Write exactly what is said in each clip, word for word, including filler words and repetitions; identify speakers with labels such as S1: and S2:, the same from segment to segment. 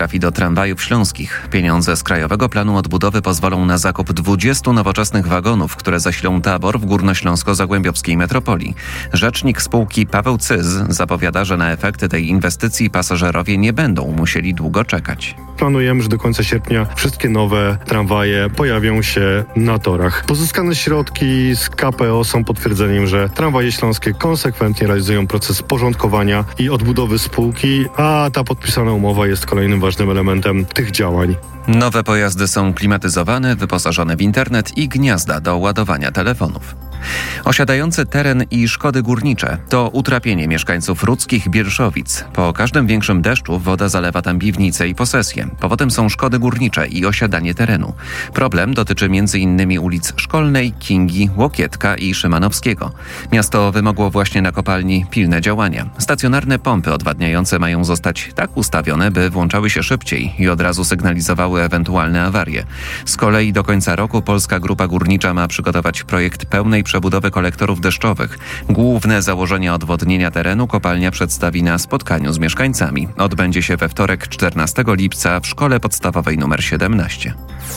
S1: trafi do tramwajów śląskich. Pieniądze z Krajowego Planu Odbudowy pozwolą na zakup dwudziestu nowoczesnych wagonów, które zasilą tabor w górnośląsko-zagłębiowskiej metropolii. Rzecznik spółki Paweł Cyz zapowiada, że na efekty tej inwestycji pasażerowie nie będą musieli długo czekać.
S2: Planujemy, że do końca sierpnia wszystkie nowe tramwaje pojawią się na torach. Pozyskane środki z K P O są potwierdzeniem, że tramwaje śląskie konsekwentnie realizują proces porządkowania i odbudowy spółki, a ta podpisana umowa jest kolejnym ważnym elementem tych działań.
S1: Nowe pojazdy są klimatyzowane, wyposażone w internet i gniazda do ładowania telefonów. Osiadający teren i szkody górnicze to utrapienie mieszkańców Rudzkich Bielszowic. Po każdym większym deszczu woda zalewa tam piwnice i posesje. Powodem są szkody górnicze i osiadanie terenu. Problem dotyczy między innymi ulic Szkolnej, Kingi, Łokietka i Szymanowskiego. Miasto wymogło właśnie na kopalni pilne działania. Stacjonarne pompy odwadniające mają zostać tak ustawione, by włączały się szybciej i od razu sygnalizowały ewentualne awarie. Z kolei do końca roku Polska Grupa Górnicza ma przygotować projekt pełnej przebudowy kolektorów deszczowych. Główne założenia odwodnienia terenu kopalnia przedstawi na spotkaniu z mieszkańcami. Odbędzie się we wtorek czternastego lipca w Szkole Podstawowej nr siedemnaście.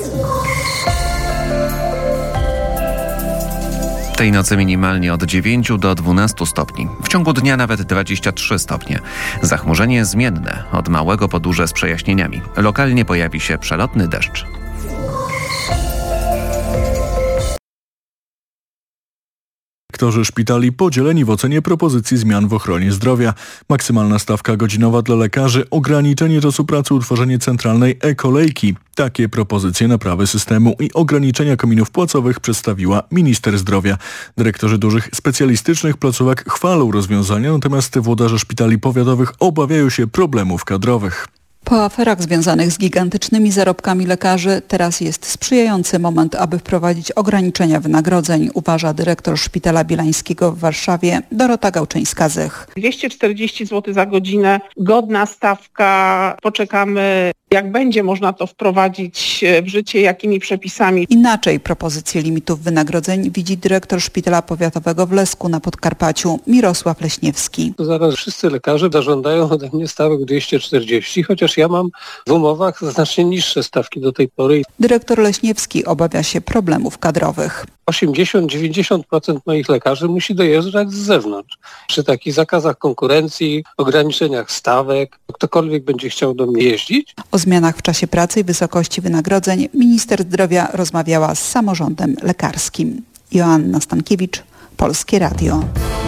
S1: Tej nocy minimalnie od dziewięciu do dwunastu stopni. W ciągu dnia nawet dwadzieścia trzy stopnie. Zachmurzenie zmienne, od małego po duże z przejaśnieniami. Lokalnie pojawi się przelotny deszcz.
S3: Dyrektorzy szpitali podzieleni w ocenie propozycji zmian w ochronie zdrowia. Maksymalna stawka godzinowa dla lekarzy, ograniczenie czasu pracy, utworzenie centralnej e-kolejki. Takie propozycje naprawy systemu i ograniczenia kominów płacowych przedstawiła minister zdrowia. Dyrektorzy dużych specjalistycznych placówek chwalą rozwiązania, natomiast włodarze szpitali powiatowych obawiają się problemów kadrowych.
S4: Po aferach związanych z gigantycznymi zarobkami lekarzy teraz jest sprzyjający moment, aby wprowadzić ograniczenia wynagrodzeń, uważa dyrektor Szpitala Bielańskiego w Warszawie Dorota Gałczyńska-Zych.
S5: dwieście czterdzieści złotych za godzinę, godna stawka, poczekamy jak będzie można to wprowadzić w życie, jakimi przepisami.
S4: Inaczej propozycję limitów wynagrodzeń widzi dyrektor Szpitala Powiatowego w Lesku na Podkarpaciu Mirosław Leśniewski.
S6: To zaraz wszyscy lekarze zażądają ode mnie stawek dwieście czterdzieści, chociaż ja mam w umowach znacznie niższe stawki do tej pory.
S4: Dyrektor Leśniewski obawia się problemów kadrowych.
S6: osiemdziesiąt do dziewięćdziesięciu procent moich lekarzy musi dojeżdżać z zewnątrz. Przy takich zakazach konkurencji, ograniczeniach stawek, ktokolwiek będzie chciał do mnie jeździć.
S4: O zmianach w czasie pracy i wysokości wynagrodzeń minister zdrowia rozmawiała z samorządem lekarskim. Joanna Stankiewicz, Polskie Radio.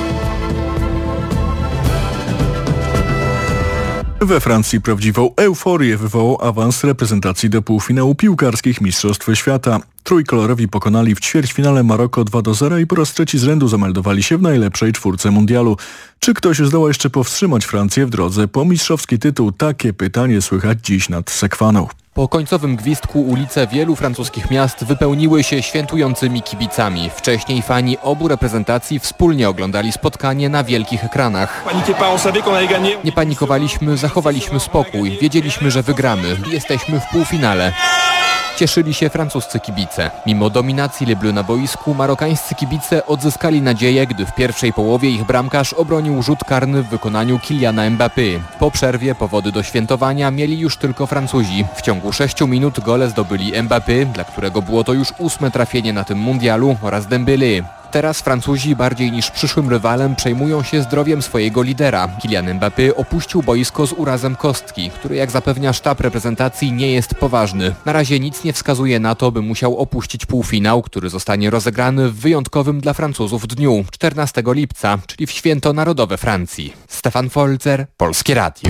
S3: We Francji prawdziwą euforię wywołał awans reprezentacji do półfinału piłkarskich Mistrzostw Świata. Trójkolorowi pokonali w ćwierćfinale Maroko dwa do zera i po raz trzeci z rzędu zameldowali się w najlepszej czwórce mundialu. Czy ktoś zdoła jeszcze powstrzymać Francję w drodze po mistrzowski tytuł? Takie pytanie słychać dziś nad Sekwaną.
S7: Po końcowym gwizdku ulice wielu francuskich miast wypełniły się świętującymi kibicami. Wcześniej fani obu reprezentacji wspólnie oglądali spotkanie na wielkich ekranach. Nie panikowaliśmy, zachowaliśmy spokój. Wiedzieliśmy, że wygramy. Jesteśmy w półfinale. Cieszyli się francuscy kibice. Mimo dominacji Les Bleus na boisku, marokańscy kibice odzyskali nadzieję, gdy w pierwszej połowie ich bramkarz obronił rzut karny w wykonaniu Kyliana Mbappé. Po przerwie powody do świętowania mieli już tylko Francuzi. W ciągu sześciu minut gole zdobyli Mbappé, dla którego było to już ósme trafienie na tym mundialu, oraz Dembélé. Teraz Francuzi bardziej niż przyszłym rywalem przejmują się zdrowiem swojego lidera. Kylian Mbappé opuścił boisko z urazem kostki, który jak zapewnia sztab reprezentacji nie jest poważny. Na razie nic nie wskazuje na to, by musiał opuścić półfinał, który zostanie rozegrany w wyjątkowym dla Francuzów dniu, czternastego lipca, czyli w święto narodowe Francji. Stefan Folzer, Polskie Radio.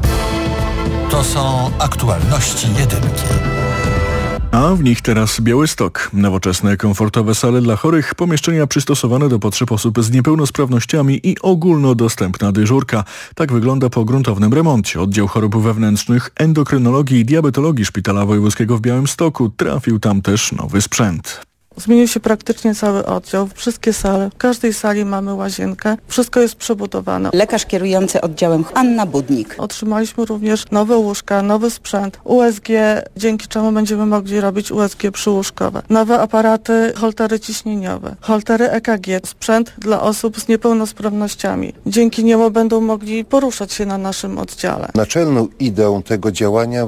S8: To są aktualności jedynki.
S3: A w nich teraz Białystok. Nowoczesne, komfortowe sale dla chorych, pomieszczenia przystosowane do potrzeb osób z niepełnosprawnościami i ogólnodostępna dyżurka. Tak wygląda po gruntownym remoncie. Oddział chorób wewnętrznych, endokrynologii i diabetologii Szpitala Wojewódzkiego w Białymstoku. Trafił tam też nowy sprzęt.
S9: Zmienił się praktycznie cały oddział, wszystkie sale. W każdej sali mamy łazienkę. Wszystko jest przebudowane.
S10: Lekarz kierujący oddziałem Anna Budnik.
S9: Otrzymaliśmy również nowe łóżka, nowy sprzęt, U S G, dzięki czemu będziemy mogli robić U S G przyłóżkowe. Nowe aparaty, holtery ciśnieniowe, holtery E K G, sprzęt dla osób z niepełnosprawnościami. Dzięki niemu będą mogli poruszać się na naszym oddziale.
S11: Naczelną ideą tego działania